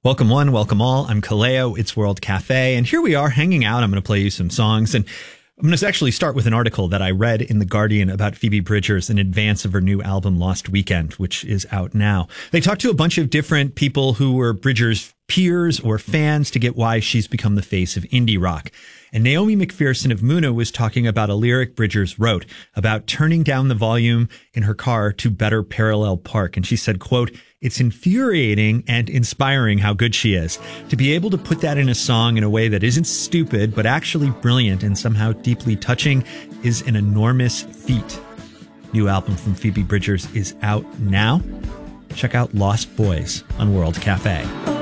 Welcome one, welcome all. I'm Kaleo. It's World Cafe. And here we are hanging out. I'm going to play you some songs. And I'm going to actually start with an article that I read in The Guardian about Phoebe Bridgers in advance of her new album, Lost Weekend, which is out now. They talked to a bunch of different people who were Bridgers' peers or fans to get why she's become the face of indie rock. And Naomi McPherson of Muna was talking about a lyric Bridgers wrote about turning down the volume in her car to better parallel park. And she said, quote, "It's infuriating and inspiring how good she is. To be able to put that in a song in a way that isn't stupid, but actually brilliant and somehow deeply touching is an enormous feat." New album from Phoebe Bridgers is out now. Check out Lost Boys on World Cafe.